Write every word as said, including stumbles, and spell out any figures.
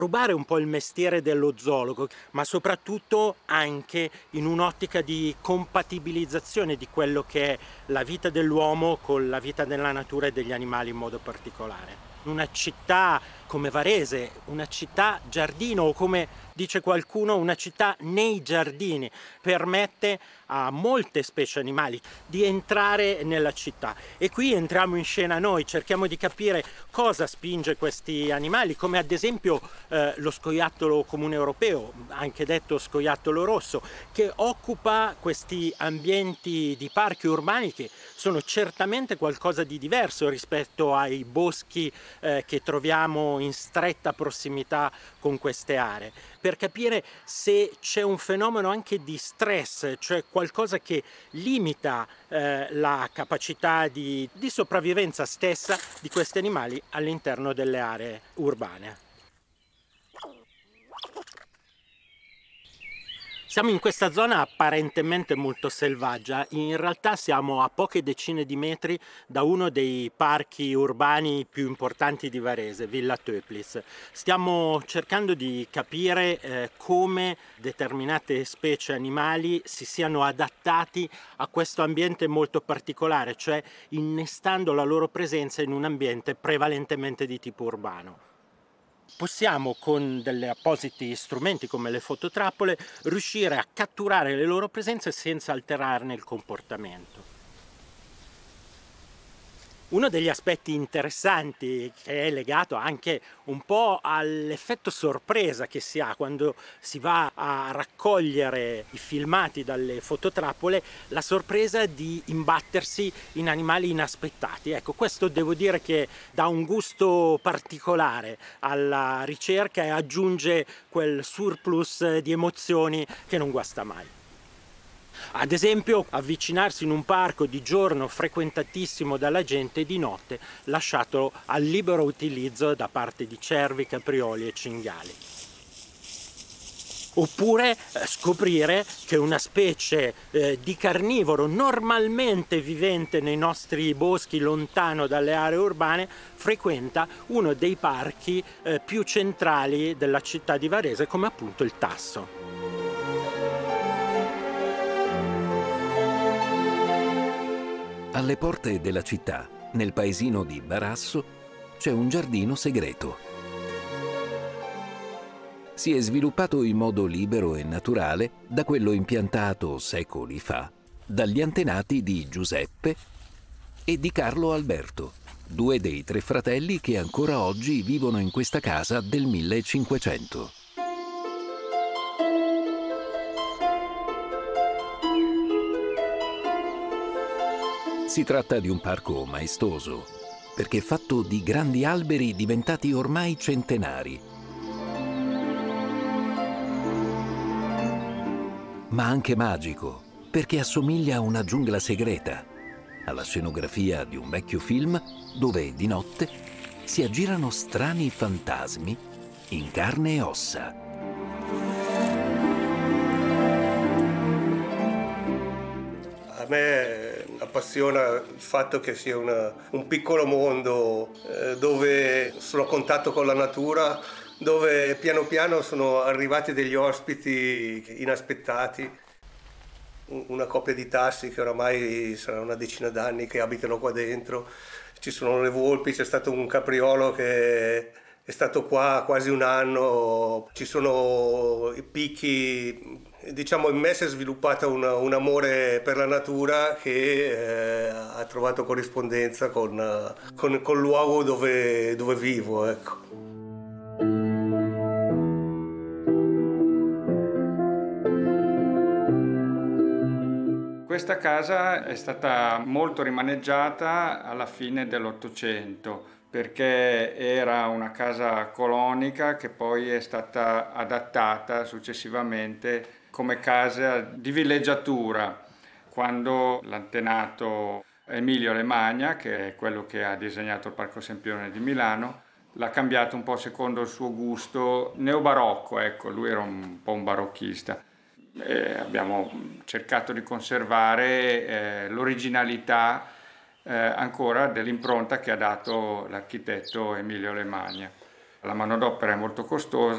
rubare un po' il mestiere dello zoologo, ma soprattutto anche in un'ottica di compatibilizzazione di quello che è la vita dell'uomo con la vita della natura e degli animali in modo particolare. Una città come Varese, una città giardino o come dice qualcuno una città nei giardini, permette a molte specie animali di entrare nella città e qui entriamo in scena noi, cerchiamo di capire cosa spinge questi animali, come ad esempio eh, lo scoiattolo comune europeo, anche detto scoiattolo rosso, che occupa questi ambienti di parchi urbani che sono certamente qualcosa di diverso rispetto ai boschi eh, che troviamo in stretta prossimità con queste aree, per capire se c'è un fenomeno anche di stress, cioè qualcosa che limita eh, la capacità di, di sopravvivenza stessa di questi animali all'interno delle aree urbane. Siamo in questa zona apparentemente molto selvaggia, in realtà siamo a poche decine di metri da uno dei parchi urbani più importanti di Varese, Villa Töplis. Stiamo cercando di capire eh, come determinate specie animali si siano adattati a questo ambiente molto particolare, cioè innestando la loro presenza in un ambiente prevalentemente di tipo urbano. Possiamo con degli appositi strumenti come le fototrappole riuscire a catturare le loro presenze senza alterarne il comportamento. Uno degli aspetti interessanti che è legato anche un po' all'effetto sorpresa che si ha quando si va a raccogliere i filmati dalle fototrappole, la sorpresa di imbattersi in animali inaspettati. Ecco, questo devo dire che dà un gusto particolare alla ricerca e aggiunge quel surplus di emozioni che non guasta mai. Ad esempio, avvicinarsi in un parco di giorno frequentatissimo dalla gente, di notte lasciato al libero utilizzo da parte di cervi, caprioli e cinghiali. Oppure eh, scoprire che una specie eh, di carnivoro normalmente vivente nei nostri boschi lontano dalle aree urbane frequenta uno dei parchi eh, più centrali della città di Varese, come appunto il Tasso. Alle porte della città, nel paesino di Barasso, c'è un giardino segreto. Si è sviluppato in modo libero e naturale da quello impiantato secoli fa dagli antenati di Giuseppe e di Carlo Alberto, due dei tre fratelli che ancora oggi vivono in questa casa del millecinquecento. Si tratta di un parco maestoso, perché è fatto di grandi alberi diventati ormai centenari, ma anche magico, perché assomiglia a una giungla segreta, alla scenografia di un vecchio film dove di notte si aggirano strani fantasmi in carne e ossa. A me appassiona il fatto che sia una, un piccolo mondo eh, dove sono a contatto con la natura, dove piano piano sono arrivati degli ospiti inaspettati. Una coppia di tassi che oramai sarà una decina d'anni che abitano qua dentro. Ci sono le volpi, c'è stato un capriolo che è stato qua quasi un anno, ci sono i picchi. Diciamo, in me si è sviluppato un, un amore per la natura che eh, ha trovato corrispondenza con, con, con il luogo dove, dove vivo, ecco. Questa casa è stata molto rimaneggiata alla fine dell'Ottocento perché era una casa colonica che poi è stata adattata successivamente come casa di villeggiatura, quando l'antenato Emilio Lemagna, che è quello che ha disegnato il Parco Sempione di Milano, l'ha cambiato un po' secondo il suo gusto neobarocco, ecco, lui era un po' un barocchista. E abbiamo cercato di conservare eh, l'originalità eh, ancora dell'impronta che ha dato l'architetto Emilio Lemagna. La manodopera è molto costosa,